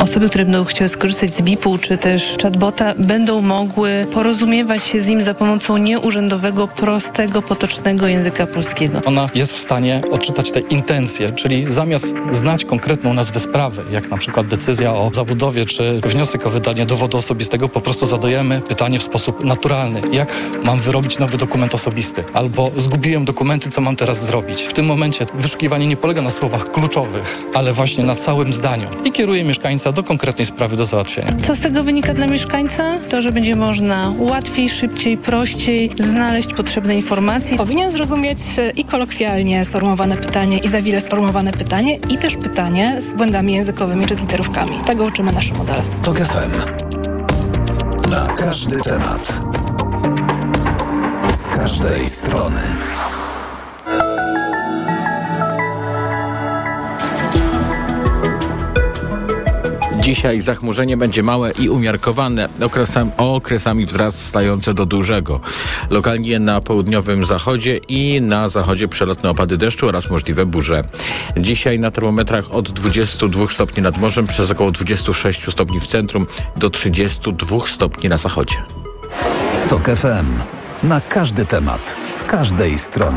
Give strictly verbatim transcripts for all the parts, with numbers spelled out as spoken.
osoby, które będą chciały skorzystać z B I P-u czy też chatbota, będą mogły porozumiewać się z nim za pomocą nieurzędowego, prostego, potocznego języka polskiego. Ona jest w stanie odczytać te intencje, czyli zamiast znać konkretną nazwę sprawy, jak na przykład decyzja o zabudowie czy wniosek o wydanie dowodu osobistego, po prostu zadajemy pytanie w sposób naturalny. Jak mam wyrobić nowy dokument osobisty? Albo zgubiłem dokumenty, co mam teraz zrobić? W tym momencie wyszukiwanie nie polega na słowach kluczowych, ale właśnie na całym zdaniu i kieruje mieszkańca do konkretnej sprawy do załatwienia. Co z tego wynika dla mieszkańca? To, że będzie można łatwiej, szybciej, prościej znaleźć potrzebne informacje. Powinien zrozumieć i kolokwialnie sformułowane pytanie, i za wiele sformułowane pytanie, i też pytanie z błędami językowymi czy z literówkami. Tego uczymy nasze modele. TOK F M. Na każdy temat. Z każdej strony. Dzisiaj zachmurzenie będzie małe i umiarkowane, okresami, okresami wzrastające do dużego. Lokalnie na południowym zachodzie i na zachodzie przelotne opady deszczu oraz możliwe burze. Dzisiaj na termometrach od dwudziestu dwóch stopni nad morzem, przez około dwudziestu sześciu stopni w centrum, do trzydziestu dwóch stopni na zachodzie. TOK F M. Na każdy temat, z każdej strony.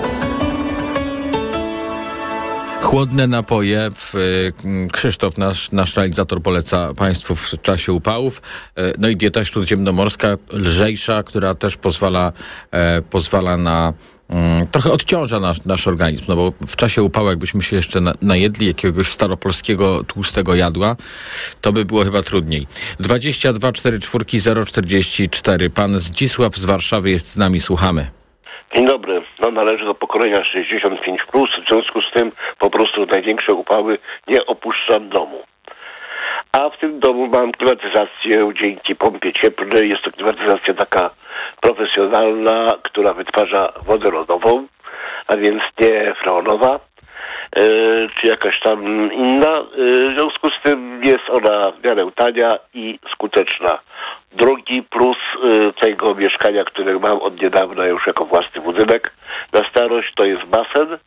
Chłodne napoje. Krzysztof, nasz, nasz realizator, poleca Państwu w czasie upałów. No i dieta śródziemnomorska, lżejsza, która też pozwala, e, pozwala na... Mm, trochę odciąża nasz, nasz organizm, no bo w czasie upału, jakbyśmy się jeszcze na, najedli jakiegoś staropolskiego tłustego jadła, to by było chyba trudniej. dwadzieścia dwa czterdzieści cztery zero czterdzieści cztery. Pan Zdzisław z Warszawy jest z nami, słuchamy. Dzień dobry. No, należy do pokolenia sześćdziesiąt pięć plus, w związku z tym po prostu największe upały nie opuszczam domu. A w tym domu mam klimatyzację dzięki pompie cieplnej. Jest to klimatyzacja taka profesjonalna, która wytwarza wodę lodową, a więc nie freonowa, yy, czy jakaś tam inna. Yy, w związku z tym jest ona w miarę tania i skuteczna. Drugi plus y, tego mieszkania, które mam od niedawna już jako własny budynek na starość, to jest basen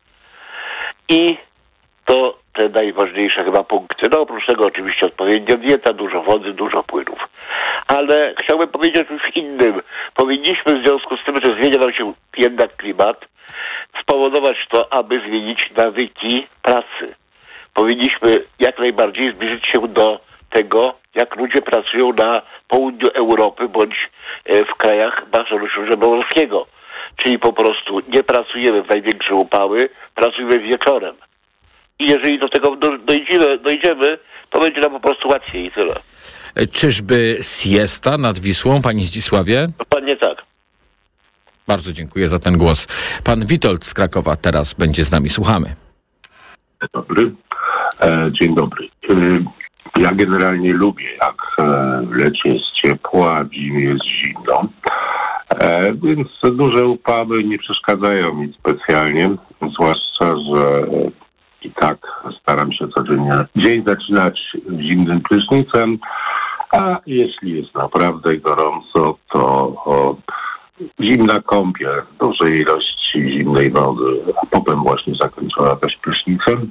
i to te najważniejsze chyba punkty. No oprócz tego oczywiście odpowiednia dieta, dużo wody, dużo płynów. Ale chciałbym powiedzieć o czymś innym. Powinniśmy w związku z tym, że zmienia nam się jednak klimat, spowodować to, aby zmienić nawyki pracy. Powinniśmy jak najbardziej zbliżyć się do tego, jak ludzie pracują na południu Europy bądź w krajach basenu śródziemnomorskiego. Czyli po prostu nie pracujemy w największe upały, pracujemy wieczorem. I jeżeli do tego dojdziemy, dojdziemy, to będzie nam po prostu łatwiej i tyle. Czyżby siesta nad Wisłą, panie Zdzisławie? Dokładnie tak. Bardzo dziękuję za ten głos. Pan Witold z Krakowa teraz będzie z nami. Słuchamy. Dzień dobry. E, dzień dobry. E, ja generalnie lubię, jak e, w lecie jest ciepło, a w zimie jest zimno. E, więc duże upały nie przeszkadzają mi specjalnie, zwłaszcza, że i tak staram się codziennie dzień zaczynać zimnym prysznicem, a jeśli jest naprawdę gorąco, to o, zimna kąpiel, dużej ilości zimnej wody, a potem właśnie zakończona też prysznicem.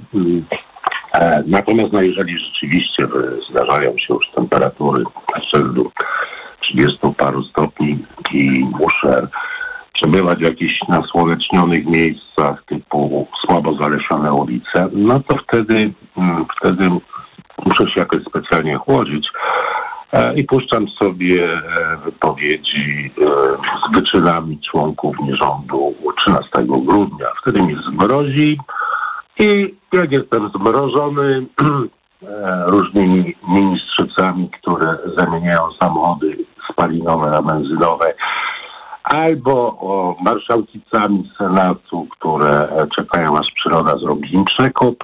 E, natomiast no, jeżeli rzeczywiście zdarzają się już temperatury rzędu trzydziestu paru stopni i muszę przebywać w jakichś nasłonecznionych miejscach typu słabo zalesione ulice, no to wtedy, wtedy muszę się jakoś specjalnie chłodzić e, i puszczam sobie e, wypowiedzi e, z wyczynami członków nierządu trzynastego grudnia. Wtedy mnie zmrozi i jak jestem zmrożony e, różnymi ministrzycami, które zamieniają samochody spalinowe na benzynowe, albo o marszałkicami Senatu, które czekają, aż przyroda zrobi im przekop,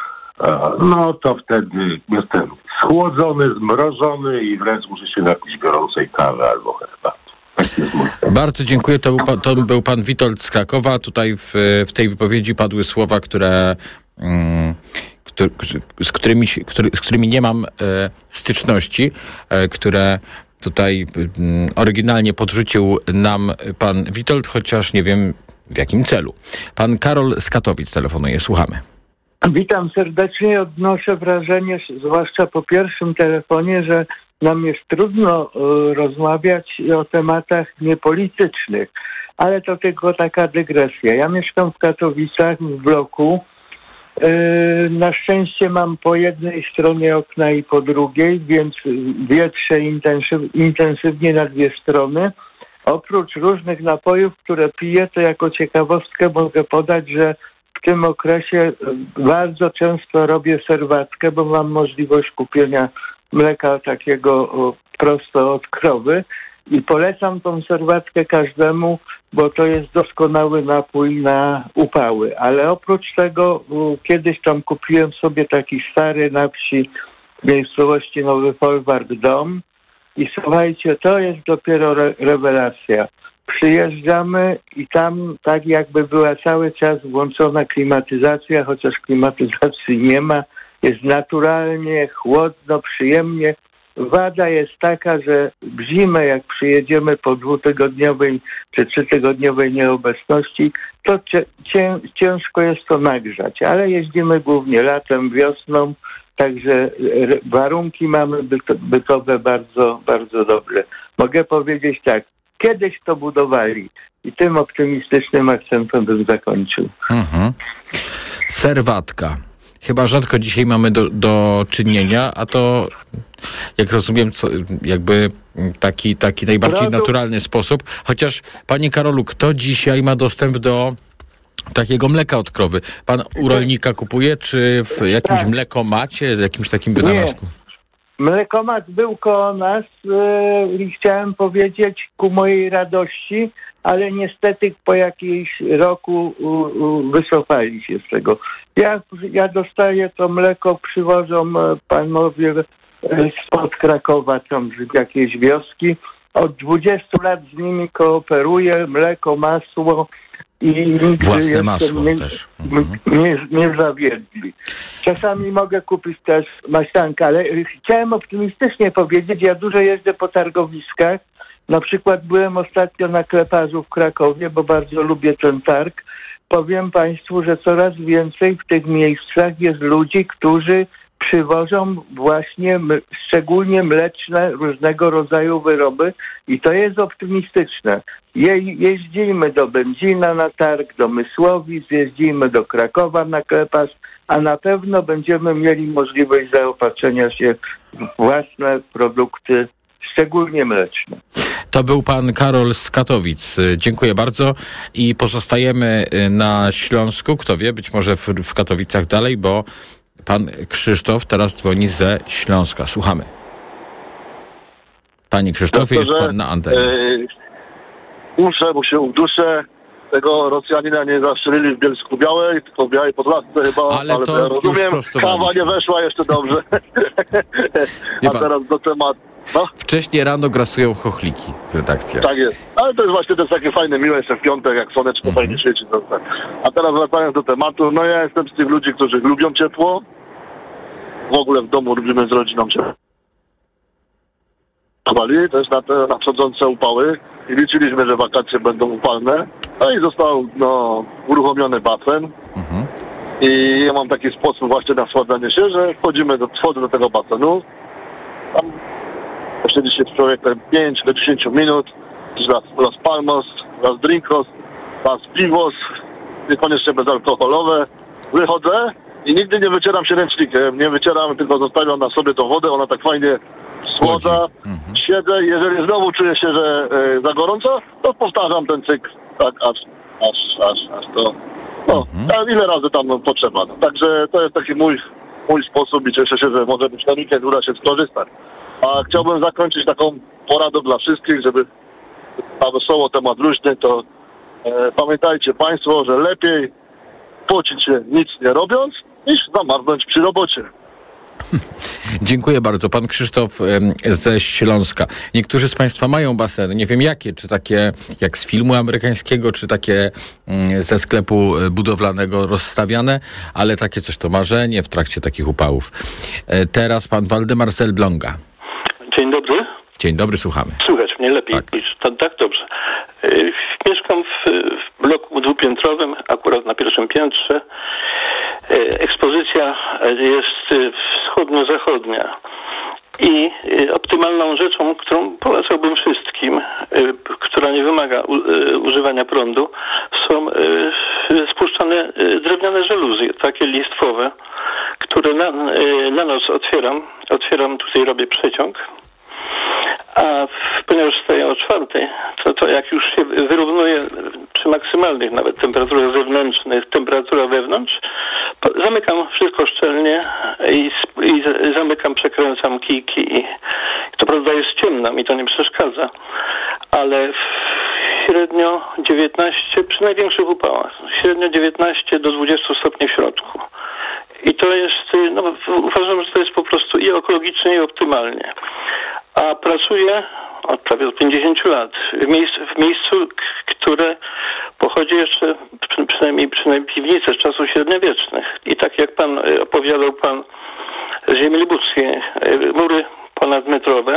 no to wtedy jestem schłodzony, zmrożony i wręcz muszę się napić gorącej kawy albo herbaty. Tak jest mój temat. Bardzo dziękuję. To był, pan, to był pan Witold z Krakowa. Tutaj w, w tej wypowiedzi padły słowa, które... Mm, z którymi, który, z którymi nie mam e, styczności, e, które tutaj mm, oryginalnie podrzucił nam pan Witold, chociaż nie wiem w jakim celu. Pan Karol z Katowic telefonuje. Słuchamy. Witam serdecznie. Odnoszę wrażenie, zwłaszcza po pierwszym telefonie, że nam jest trudno y, rozmawiać o tematach niepolitycznych, ale to tylko taka dygresja. Ja mieszkam w Katowicach, w bloku. Y, na szczęście mam po jednej stronie okna i po drugiej, więc wietrzę intensyw, intensywnie na dwie strony. Oprócz różnych napojów, które piję, to jako ciekawostkę mogę podać, że w tym okresie bardzo często robię serwatkę, bo mam możliwość kupienia mleka takiego prosto od krowy i polecam tą serwatkę każdemu, bo to jest doskonały napój na upały. Ale oprócz tego kiedyś tam kupiłem sobie taki stary na wsi w miejscowości Nowy Folwark dom i słuchajcie, to jest dopiero re- rewelacja. Przyjeżdżamy i tam tak jakby była cały czas włączona klimatyzacja, chociaż klimatyzacji nie ma. Jest naturalnie, chłodno, przyjemnie. Wada jest taka, że w zimę jak przyjedziemy po dwutygodniowej czy trzytygodniowej nieobecności, to cię, ciężko jest to nagrzać. Ale jeździmy głównie latem, wiosną, także warunki mamy bytowe bardzo, bardzo dobre. Mogę powiedzieć tak, kiedyś to budowali i tym optymistycznym akcentem bym zakończył. Mhm. Serwatka. Chyba rzadko dzisiaj mamy do, do czynienia, a to, jak rozumiem, co, jakby taki, taki najbardziej Produkt. naturalny sposób. Chociaż, panie Karolu, kto dzisiaj ma dostęp do takiego mleka od krowy? Pan u rolnika kupuje, czy w jakimś tak. mlekomacie, w jakimś takim wynalazku? Mlekomat był koło nas yy, i chciałem powiedzieć ku mojej radości, ale niestety po jakimś roku yy, wycofali się z tego. Ja, ja dostaję to mleko, przywożą panowie yy, spod Krakowa, tam z jakiejś wioski. Od dwudziestu lat z nimi kooperuję, mleko, masło. I własne masło nie, też. Mhm. Nie, nie zawiedli. Czasami mogę kupić też maślankę, ale chciałem optymistycznie powiedzieć, ja dużo jeżdżę po targowiskach. Na przykład byłem ostatnio na Kleparzu w Krakowie, bo bardzo lubię ten targ. Powiem państwu, że coraz więcej w tych miejscach jest ludzi, którzy przywożą właśnie m- szczególnie mleczne różnego rodzaju wyroby i to jest optymistyczne. Je- jeździmy do Będzina na targ, do Mysłowic, jeździmy do Krakowa na Kleparz, a na pewno będziemy mieli możliwość zaopatrzenia się w własne produkty, szczególnie mleczne. To był pan Karol z Katowic. Dziękuję bardzo i pozostajemy na Śląsku. Kto wie, być może w, w Katowicach dalej, bo pan Krzysztof teraz dzwoni ze Śląska. Słuchamy. Panie Krzysztofie, jest pan na antenie. Yy, muszę, bo się uduszę. Tego Rosjanina nie zastrzelili w Bielsku Białej, tylko w Białej Podlasce chyba. Ale, ale to ja rozumiem, kawa nie weszła jeszcze dobrze. A pan, teraz do tematu. No? Wcześniej rano grasują chochliki w redakcji. Tak jest. Ale to jest właśnie też takie fajne, miłe jeszcze w piątek, jak słoneczko mm-hmm. fajnie świeci. To tak. A teraz wracając do tematu, no ja jestem z tych ludzi, którzy lubią ciepło. W ogóle w domu lubimy z rodziną ciepło. Też na te nadchodzące upały i liczyliśmy, że wakacje będą upalne. No i został no, uruchomiony basen. Mhm. I ja mam taki sposób właśnie na schładzanie się, że wchodzimy do, wchodzę do tego basenu. Tam posiedzi się z człowiekiem pięć do dziesięciu minut. Raz Las Palmos, raz Drinkos, raz Piwos, niekoniecznie bezalkoholowe. Wychodzę i nigdy nie wycieram się ręcznikiem. Nie wycieram, tylko zostawiam na sobie tą wodę. Ona tak fajnie słodza. Mhm. Siedzę, jeżeli znowu czuję się, że e, za gorąco, to powtarzam ten cykl, tak, aż, aż, aż, aż to, no, mhm. ile razy tam no, potrzeba. No, także to jest taki mój, mój sposób i cieszę się, że może być na weekend uda się skorzystać. A chciałbym zakończyć taką poradą dla wszystkich, żeby na wesoło temat luźny, to e, pamiętajcie państwo, że lepiej pocić się nic nie robiąc, niż zamarznąć przy robocie. Dziękuję bardzo. Pan Krzysztof ze Śląska. Niektórzy z państwa mają baseny. Nie wiem jakie, czy takie jak z filmu amerykańskiego, czy takie ze sklepu budowlanego rozstawiane, ale takie coś to marzenie w trakcie takich upałów. Teraz pan Waldemar z Elbląga. Dzień dobry. Dzień dobry, słuchamy. Słychać mnie lepiej tak. niż... Tak, tak, dobrze. Mieszkam w, w bloku dwupiętrowym, akurat na pierwszym piętrze. Ekspozycja Polska jest wschodnio-zachodnia i optymalną rzeczą, którą polecałbym wszystkim, która nie wymaga u, używania prądu, są spuszczane drewniane żaluzje, takie listwowe, które na, na noc otwieram, otwieram tutaj, robię przeciąg, a ponieważ wstaję o czwartej, to, to jak już się wyrównuje przy maksymalnych nawet temperaturach zewnętrznych, temperatura wewnątrz, zamykam wszystko szczelnie i, i zamykam, przekręcam kijki. I to prawda jest ciemno, mi to nie przeszkadza, ale średnio dziewiętnaście, przy największych upałach, średnio dziewiętnaście do dwudziestu stopni w środku. I to jest, no uważam, że to jest po prostu i ekologicznie, i optymalnie. A pracuję od prawie od pięćdziesięciu lat w miejscu, w miejscu które pochodzi jeszcze przynajmniej, przynajmniej piwnice z czasów średniowiecznych. I tak jak pan opowiadał, pan z ziemi lubuckiej, mury ponadmetrowe,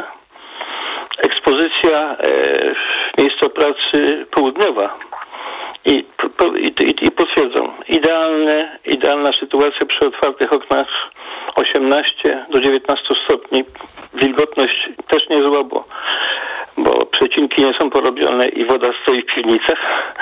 ekspozycja miejsca pracy południowa. I, i, i potwierdzam, idealne, idealna sytuacja przy otwartych oknach osiemnaście do dziewiętnastu stopni. Wilgotność też nie zła, bo, bo przecinki nie są porobione i woda stoi w piwnicach.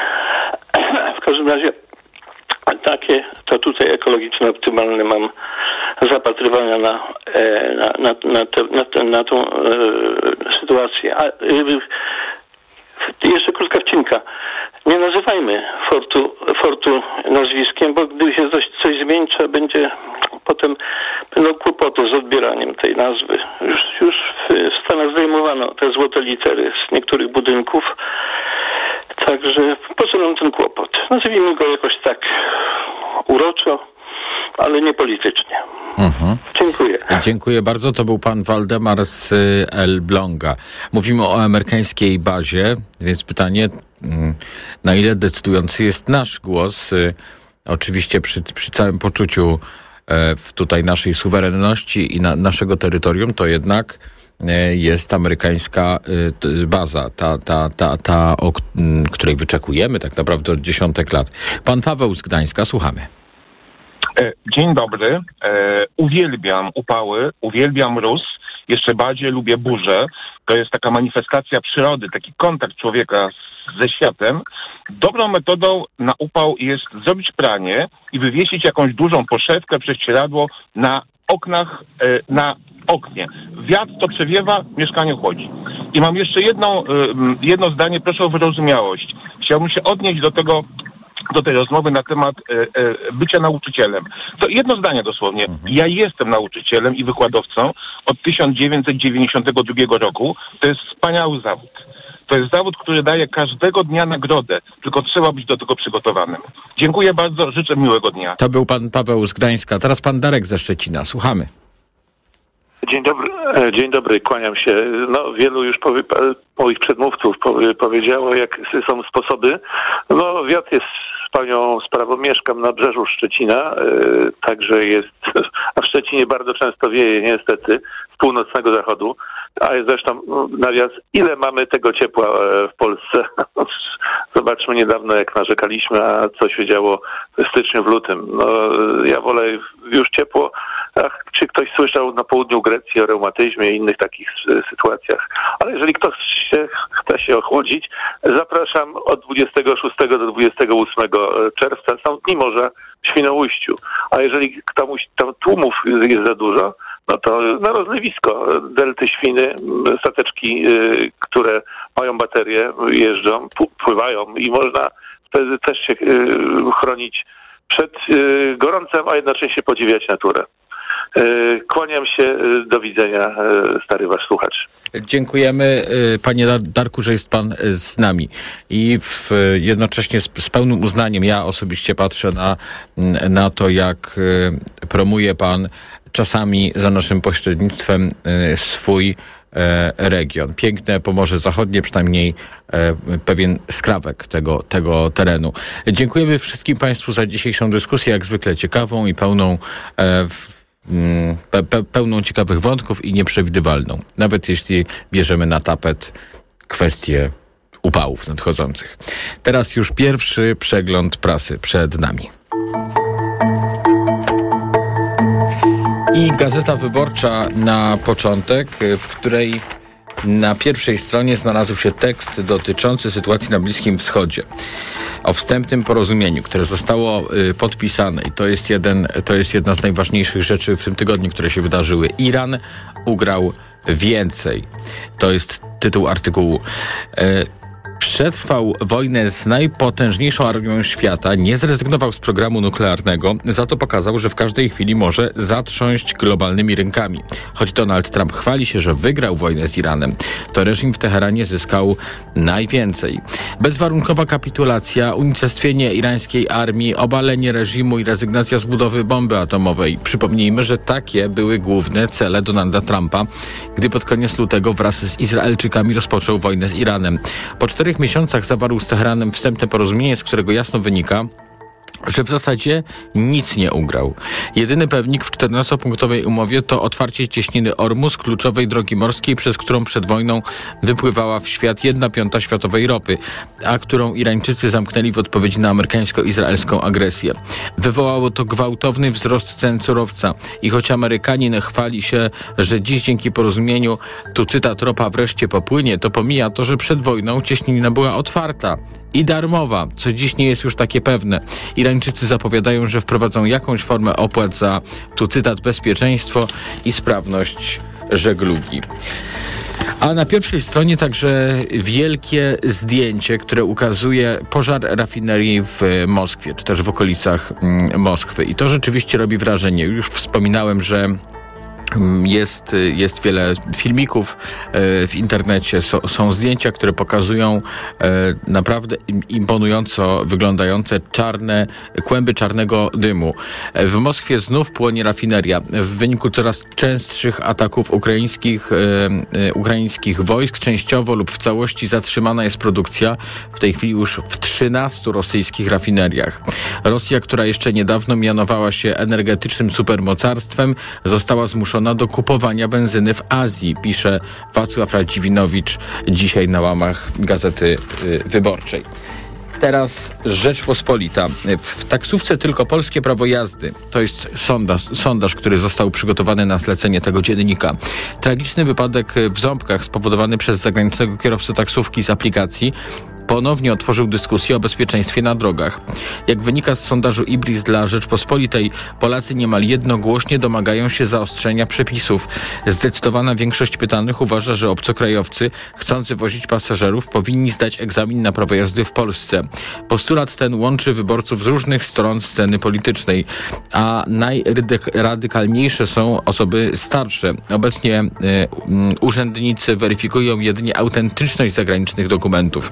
W każdym razie takie to tutaj ekologiczne, optymalne mam zapatrywania na, na, na, na, te, na, te, na tą e, sytuację. A, e, jeszcze krótka wcinka. Nie nazywajmy fortu, fortu nazwiskiem, bo gdy się coś, coś zmieni, trzeba będzie potem będą kłopoty z odbieraniem tej nazwy. Już, już w Stanach zdejmowano te złote litery z niektórych budynków, także po co nam ten kłopot? Nazwijmy go jakoś tak uroczo, ale nie politycznie. Mhm. Dziękuję. Dziękuję bardzo. To był pan Waldemar z Elbląga. Mówimy o amerykańskiej bazie, więc pytanie, na ile decydujący jest nasz głos? Oczywiście przy, przy całym poczuciu w tutaj naszej suwerenności i na, naszego terytorium, to jednak jest amerykańska baza, ta, ta, ta, ta, o której wyczekujemy tak naprawdę od dziesiątek lat. Pan Paweł z Gdańska, słuchamy. Dzień dobry. E, uwielbiam upały, uwielbiam mróz, jeszcze bardziej lubię burzę. To jest taka manifestacja przyrody, taki kontakt człowieka z, ze światem. Dobrą metodą na upał jest zrobić pranie i wywiesić jakąś dużą poszewkę, prześcieradło na oknach, e, na oknie. Wiatr to przewiewa, mieszkanie chłodzi. I mam jeszcze jedną, e, jedno zdanie, proszę o wyrozumiałość. Chciałbym się odnieść do tego, do tej rozmowy na temat e, e, bycia nauczycielem. To jedno zdanie dosłownie. Mhm. Ja jestem nauczycielem i wykładowcą od tysiąc dziewięćset dziewięćdziesiątego drugiego roku. To jest wspaniały zawód. To jest zawód, który daje każdego dnia nagrodę, tylko trzeba być do tego przygotowanym. Dziękuję bardzo, życzę miłego dnia. To był pan Paweł z Gdańska. Teraz pan Darek ze Szczecina. Słuchamy. Dzień dobry, dzień dobry, kłaniam się. No, wielu już powie, moich przedmówców powie, powiedziało, jak są sposoby. No, wiatr jest panią sprawą, mieszkam na Brzeżu Szczecina, yy, także jest, a w Szczecinie bardzo często wieje niestety z północnego zachodu, a zresztą no, nawias, ile mamy tego ciepła e, w Polsce? Zobaczmy niedawno, jak narzekaliśmy, a co się działo w styczniu, w lutym. No, ja wolę już ciepło. Ach, czy ktoś słyszał na południu Grecji o reumatyzmie i innych takich sytuacjach? Ale jeżeli ktoś się, chce się ochłodzić, zapraszam od dwudziestego szóstego do dwudziestego ósmego czerwca. Są dni morza w Świnoujściu. A jeżeli komuś tam tłumów jest za dużo, no to na rozlewisko delty Świny, stateczki, y, które mają baterie, jeżdżą, pływają i można wtedy też się y, chronić przed y, gorącem, a jednocześnie podziwiać naturę. Kłaniam się, do widzenia, stary wasz słuchacz. Dziękujemy, panie Darku, że jest pan z nami. I w, jednocześnie z, z pełnym uznaniem ja osobiście patrzę na, na to, jak promuje pan czasami za naszym pośrednictwem swój region. Piękne Pomorze Zachodnie, przynajmniej pewien skrawek tego, tego terenu. Dziękujemy wszystkim państwu za dzisiejszą dyskusję, jak zwykle ciekawą i pełną Pe, pe, pełną ciekawych wątków i nieprzewidywalną. Nawet jeśli bierzemy na tapet kwestie upałów nadchodzących. Teraz już pierwszy przegląd prasy przed nami. I Gazeta Wyborcza na początek, w której na pierwszej stronie znalazł się tekst dotyczący sytuacji na Bliskim Wschodzie. O wstępnym porozumieniu, które zostało y, podpisane i to jest, jeden, to jest jedna z najważniejszych rzeczy w tym tygodniu, które się wydarzyły. Iran ugrał więcej. To jest tytuł artykułu. Y, Przetrwał wojnę z najpotężniejszą armią świata, nie zrezygnował z programu nuklearnego, za to pokazał, że w każdej chwili może zatrząść globalnymi rynkami. Choć Donald Trump chwali się, że wygrał wojnę z Iranem, to reżim w Teheranie zyskał najwięcej. Bezwarunkowa kapitulacja, unicestwienie irańskiej armii, obalenie reżimu i rezygnacja z budowy bomby atomowej. Przypomnijmy, że takie były główne cele Donalda Trumpa, gdy pod koniec lutego wraz z Izraelczykami rozpoczął wojnę z Iranem. Po czterech miesiącach zawarł z Teheranem wstępne porozumienie, z którego jasno wynika, że w zasadzie nic nie ugrał. Jedyny pewnik w czternastopunktowej umowie to otwarcie cieśniny Ormus, kluczowej drogi morskiej, przez którą przed wojną wypływała w świat jedna piąta światowej ropy, a którą Irańczycy zamknęli w odpowiedzi na amerykańsko-izraelską agresję. Wywołało to gwałtowny wzrost cen surowca i choć Amerykanin chwali się, że dziś dzięki porozumieniu, tu cytat, ropa wreszcie popłynie, to pomija to, że przed wojną cieśnina była otwarta i darmowa, co dziś nie jest już takie pewne. Irańczycy zapowiadają, że wprowadzą jakąś formę opłat za, tu cytat, bezpieczeństwo i sprawność żeglugi. A na pierwszej stronie także wielkie zdjęcie, które ukazuje pożar rafinerii w Moskwie, czy też w okolicach Moskwy. I to rzeczywiście robi wrażenie. Już wspominałem, że Jest, jest wiele filmików w internecie, so, są zdjęcia, które pokazują naprawdę imponująco wyglądające czarne, kłęby czarnego dymu. W Moskwie znów płonie rafineria. W wyniku coraz częstszych ataków ukraińskich, ukraińskich wojsk częściowo lub w całości zatrzymana jest produkcja w tej chwili już w trzynastu rosyjskich rafineriach. Rosja, która jeszcze niedawno mianowała się energetycznym supermocarstwem, została zmuszona do kupowania benzyny w Azji, pisze Wacław Radziwinowicz dzisiaj na łamach Gazety Wyborczej. Teraz Rzeczpospolita. W taksówce tylko polskie prawo jazdy. To jest sondaż, sondaż, który został przygotowany na zlecenie tego dziennika. Tragiczny wypadek w Ząbkach spowodowany przez zagranicznego kierowcę taksówki z aplikacji ponownie otworzył dyskusję o bezpieczeństwie na drogach. Jak wynika z sondażu Ibris dla Rzeczpospolitej, Polacy niemal jednogłośnie domagają się zaostrzenia przepisów. Zdecydowana większość pytanych uważa, że obcokrajowcy chcący wozić pasażerów powinni zdać egzamin na prawo jazdy w Polsce. Postulat ten łączy wyborców z różnych stron sceny politycznej, a najradykalniejsze są osoby starsze. Obecnie y, y, urzędnicy weryfikują jedynie autentyczność zagranicznych dokumentów.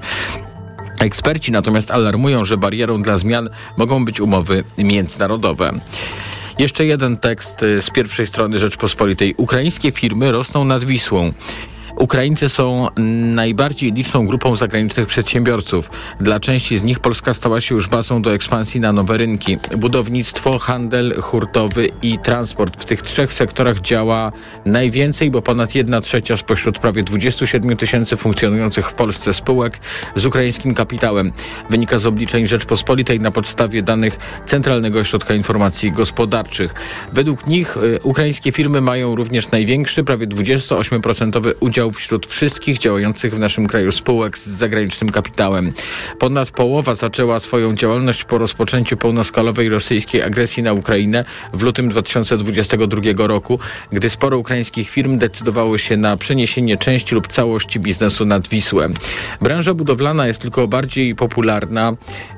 Eksperci natomiast alarmują, że barierą dla zmian mogą być umowy międzynarodowe. Jeszcze jeden tekst z pierwszej strony Rzeczpospolitej. Ukraińskie firmy rosną nad Wisłą. Ukraińcy są najbardziej liczną grupą zagranicznych przedsiębiorców. Dla części z nich Polska stała się już bazą do ekspansji na nowe rynki. Budownictwo, handel hurtowy i transport. W tych trzech sektorach działa najwięcej, bo ponad jedna trzecia spośród prawie dwudziestu siedmiu tysięcy funkcjonujących w Polsce spółek z ukraińskim kapitałem. Wynika z obliczeń Rzeczpospolitej na podstawie danych Centralnego Ośrodka Informacji Gospodarczych. Według nich y, ukraińskie firmy mają również największy, prawie dwudziestoośmioprocentowy udział wśród wszystkich działających w naszym kraju spółek z zagranicznym kapitałem. Ponad połowa zaczęła swoją działalność po rozpoczęciu pełnoskalowej rosyjskiej agresji na Ukrainę w lutym dwa tysiące dwudziestego drugiego roku, gdy sporo ukraińskich firm decydowało się na przeniesienie części lub całości biznesu nad Wisłę. Branża budowlana jest tylko bardziej popularna,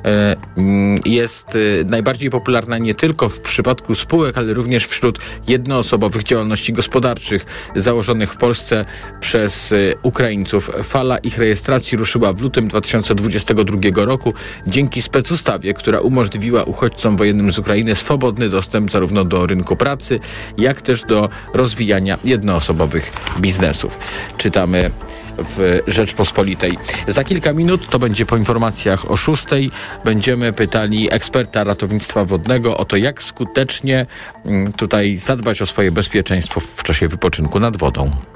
jest najbardziej popularna nie tylko w przypadku spółek, ale również wśród jednoosobowych działalności gospodarczych założonych w Polsce przez Ukraińców. Fala ich rejestracji ruszyła w lutym dwa tysiące dwudziestego drugiego roku dzięki specustawie, która umożliwiła uchodźcom wojennym z Ukrainy swobodny dostęp zarówno do rynku pracy, jak też do rozwijania jednoosobowych biznesów. Czytamy w Rzeczpospolitej. Za kilka minut, to będzie po informacjach o szóstej, będziemy pytali eksperta ratownictwa wodnego o to, jak skutecznie tutaj zadbać o swoje bezpieczeństwo w czasie wypoczynku nad wodą.